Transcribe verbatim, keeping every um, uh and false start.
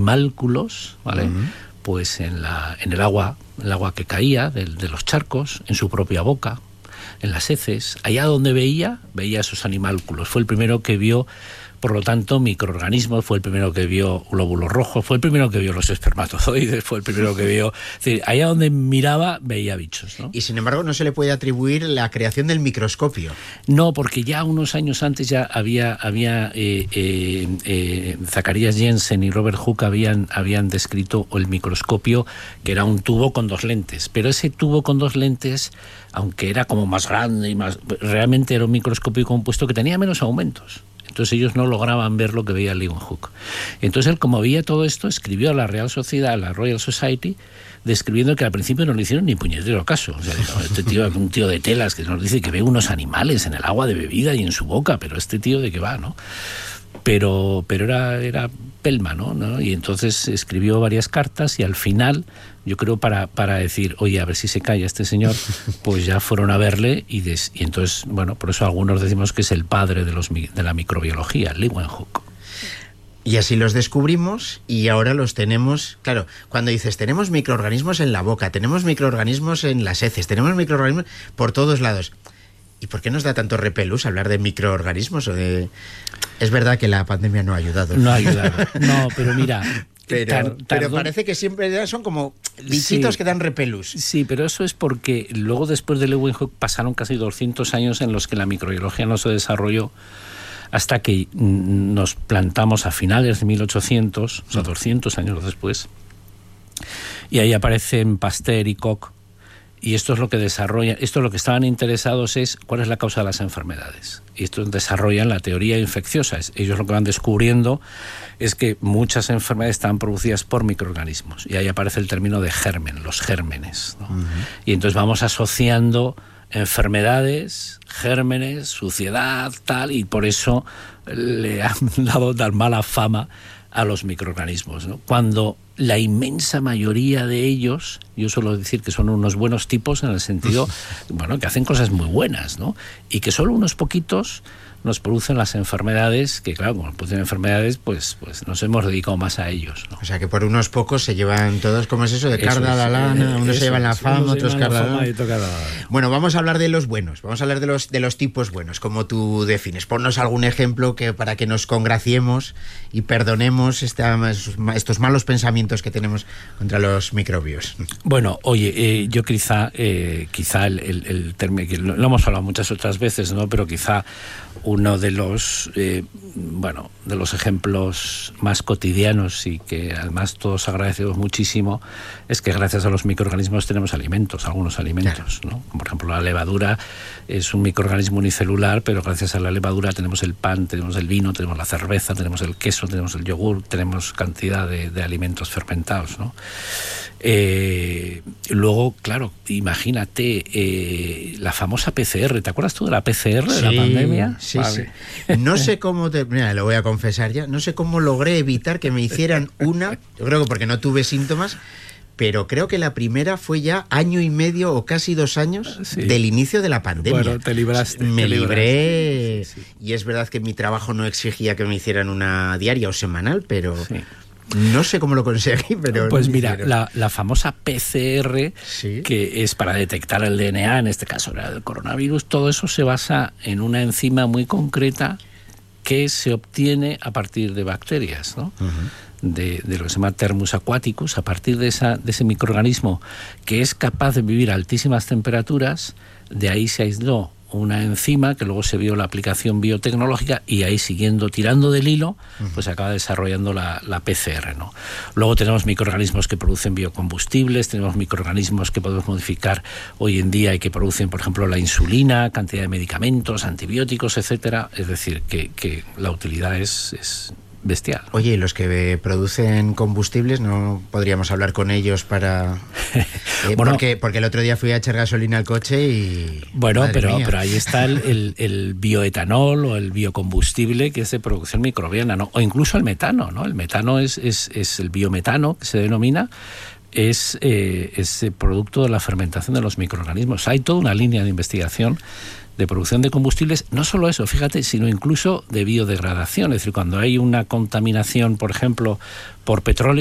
animálculos, ¿vale? Uh-huh. Pues en, la, en el agua, el agua que caía de, de los charcos, en su propia boca, en las heces, allá donde veía, veía esos animálculos. Fue el primero que vio, por lo tanto, microorganismos, fue el primero que vio glóbulos rojos, fue el primero que vio los espermatozoides, fue el primero que vio... Es decir, allá donde miraba, veía bichos, ¿no? Y sin embargo, no se le puede atribuir la creación del microscopio. No, porque ya unos años antes ya había... había eh, eh, eh, Zacharias Jensen y Robert Hooke habían, habían descrito el microscopio, que era un tubo con dos lentes. Pero ese tubo con dos lentes, aunque era como más grande y más... realmente era un microscopio compuesto que tenía menos aumentos. Entonces ellos no lograban ver lo que veía Leeuwenhoek. Entonces él, como veía todo esto, escribió a la Real Sociedad, a la Royal Society, describiendo que al principio no le hicieron ni puñetero caso. O sea, este tío es un tío de telas que nos dice que ve unos animales en el agua de bebida y en su boca, pero este tío de qué va, ¿no? Pero, pero era, era pelma, ¿no? ¿no? Y entonces escribió varias cartas y al final, yo creo para, para decir, oye, a ver si se calla este señor, pues ya fueron a verle y, des, y entonces, bueno, por eso algunos decimos que es el padre de, los, de la microbiología, Leeuwenhoek. Y así los descubrimos y ahora los tenemos... Claro, cuando dices, tenemos microorganismos en la boca, tenemos microorganismos en las heces, tenemos microorganismos por todos lados... ¿Y por qué nos da tanto repelús hablar de microorganismos? O de... Es verdad que la pandemia no ha ayudado. No ha ayudado. No, pero mira... Pero, tar, pero parece que siempre son como bichitos sí, que dan repelús. Sí, pero eso es porque luego después de Leeuwenhoek pasaron casi doscientos años en los que la microbiología no se desarrolló hasta que nos plantamos a finales de mil ochocientos, o sea, doscientos años después. Y ahí aparecen Pasteur y Koch. Y esto es lo que desarrollan, esto es lo que estaban interesados es cuál es la causa de las enfermedades. Y esto desarrollan la teoría infecciosa. Ellos lo que van descubriendo es que muchas enfermedades están producidas por microorganismos. Y ahí aparece el término de germen, los gérmenes, ¿no? Uh-huh. Y entonces vamos asociando enfermedades, gérmenes, suciedad, tal, y por eso le han dado tan mala fama a los microorganismos, ¿no? Cuando la inmensa mayoría de ellos, yo suelo decir que son unos buenos tipos en el sentido, bueno, que hacen cosas muy buenas, ¿no? Y que solo unos poquitos nos producen las enfermedades, que claro, como producen enfermedades, pues, pues nos hemos dedicado más a ellos, ¿no? O sea, que por unos pocos se llevan todos, ¿cómo es eso? De carda a la lana, unos se llevan la fama, otros carda a la lana. Bueno, vamos a hablar de los buenos, vamos a hablar de los, de los tipos buenos, como tú defines. Ponnos algún ejemplo que para que nos congraciemos y perdonemos esta, estos malos pensamientos que tenemos contra los microbios. Bueno, oye, eh, yo quizá, eh, quizá el, el, el término, que lo, lo hemos hablado muchas otras veces, ¿no? Pero quizá uno de los eh, bueno de los ejemplos más cotidianos y que además todos agradecemos muchísimo es que gracias a los microorganismos tenemos alimentos, algunos alimentos, claro, ¿no? Por ejemplo, la levadura es un microorganismo unicelular, pero gracias a la levadura tenemos el pan, tenemos el vino, tenemos la cerveza, tenemos el queso, tenemos el yogur, tenemos cantidad de, de alimentos fermentados, ¿no? Eh, luego, claro, imagínate eh, la famosa P C R. ¿Te acuerdas tú de la P C R de sí, la pandemia? Sí, vale. sí. No sé cómo, te, mira, lo voy a confesar ya, no sé cómo logré evitar que me hicieran una, yo creo que porque no tuve síntomas, pero creo que la primera fue ya año y medio o casi dos años sí. del inicio de la pandemia. Bueno, te libraste. Me te libré, libraste. Sí, sí. Y es verdad que mi trabajo no exigía que me hicieran una diaria o semanal, pero... Sí. No sé cómo lo conseguí, pero... Pues mira, la, la famosa P C R, ¿sí? que es para detectar el D N A, en este caso era del coronavirus, todo eso se basa en una enzima muy concreta que se obtiene a partir de bacterias, ¿no? Uh-huh. De, de lo que se llama Thermus aquaticus, a partir de, esa, de ese microorganismo que es capaz de vivir a altísimas temperaturas, de ahí se aisló una enzima que luego se vio la aplicación biotecnológica y ahí siguiendo tirando del hilo pues se acaba desarrollando la, la P C R, ¿no? Luego tenemos microorganismos que producen biocombustibles, tenemos microorganismos que podemos modificar hoy en día y que producen, por ejemplo, la insulina, cantidad de medicamentos, antibióticos, etcétera. Es decir, que, que la utilidad es, es bestial. Oye, ¿y los que producen combustibles no podríamos hablar con ellos para...? Eh, bueno, porque, porque el otro día fui a echar gasolina al coche y... Bueno, pero, pero ahí está el, el, el bioetanol o el biocombustible que es de producción microbiana, ¿no? O incluso el metano, ¿no? El metano es, es, es el biometano que se denomina, es, eh, es el producto de la fermentación de los microorganismos. Hay toda una línea de investigación de producción de combustibles, no solo eso, fíjate, sino incluso de biodegradación. Es decir, cuando hay una contaminación, por ejemplo, por petróleo,